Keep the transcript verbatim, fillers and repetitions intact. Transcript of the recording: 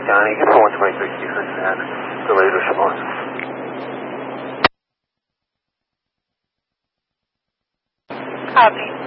County, Houston one twenty-three, Houston, and delayed response. Copy.